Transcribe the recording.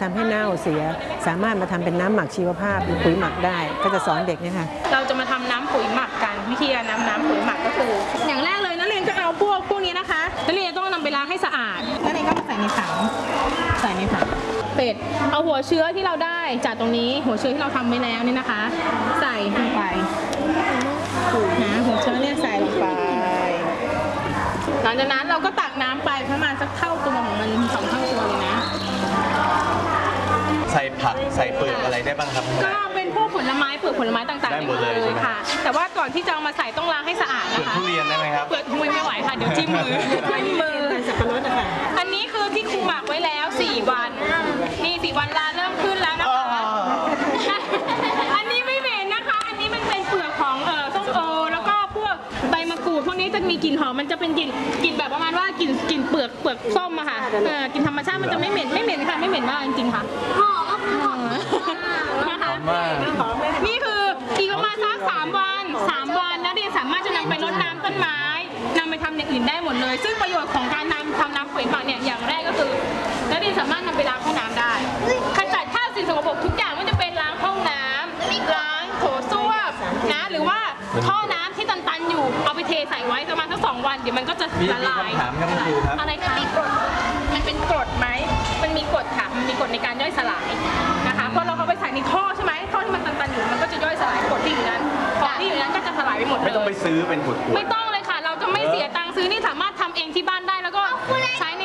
ทำให้เน่าเสียสามารถมาทำเป็นน้ำหมักชีวภาพหรือปุ๋ยหมักได้ก็จะสอนเด็กเนี่ยค่ะเราจะมาทำน้ำปุ๋ยหมักกันวิธีการน้ำปุ๋ยหมักก็คืออย่างแรกเลยนักเรียนก็เอาพวกนี้นะคะนักเรียนต้องนำไปล้างให้สะอาดนักเรียนก็มาใส่ในถังเป็ดเอาหัวเชื้อที่เราได้จากตรงนี้หัวเชื้อที่เราทำไว้แล้วนี่นะคะใส่ลงไปนะหัวเชื้อเนี่ยใส่ลงไปหลังจากนั้นเราก็ตักน้ำไปประมาณสักเท่าตัวของมัน2 เท่าตัวเลยนะใส่ผักใส่เปลือกอะไรได้บ้างครับก็เป็นพวกผลไม้เปลือกผลไม้ต่างๆได้หมดเลยค่ะแต่ว่าก่อนที่จะเอามาใส่ต้องล้างให้สะอาดนะคะเปลือกทุเรียนได้ไหมครับเปลือกทุเรียนไม่ไหวค่ะเดี๋ยวจิ้มมือสับปะรดนะคะอันนี้คือที่ครูหมักไว้แล้ว4 วันนี่4 วันลาเริ่มขึ้นแล้วนะคะอันนี้ไม่เหม็นนะคะอันนี้มันเป็นเปลือกของส้มโอแล้วก็พวกใบมะกรูดพวกนี้จะมีกลิ่นหอมมันจะเป็นกลิ่นแบบประมาณว่ากลิ่นเปลือกส้มอะค่ะกลิ่นธรรมชาติมันจะไม่เหม็นค่ะไม่เหม็นมากจริงๆค่ะหอมนะคะนี่คืออีกประมาณสัก3 วันนักเรียนสามารถจะนำไปรดน้ำต้นไม้นำไปทำอย่างอื่นได้หมดเลยซึ่งประโยชน์ของการทำน้ำปุ๋ยหมักเนี่ยอย่างแรกก็คือนักเรียนสามารถนำไปล้างห้องน้ำได้ขจัดคราบสิ่งสกปรกทุกอย่างไม่ว่าจะเป็นล้างห้องน้ำล้างโถส้วมนะหรือว่าท่อน้ำที่ตันๆอยู่เอาไปเทใส่ไว้ประมาณสัก2 วันเดี๋ยวมันก็จะละลายถามครับคุณครูครับอะไรคะมันเป็นกรดไหมมันมีกรดค่ะมันมีกรดในการย่อยสลายนะคะพอเราเอาไปใส่ในท่อใช่ไหมท่อที่มันตันๆอยู่มันก็จะย่อยสลายกรดที่อยู่นั้นก็จะสลายไปหมดเลยไม่ต้องไปซื้อเป็นขวดไม่ต้อง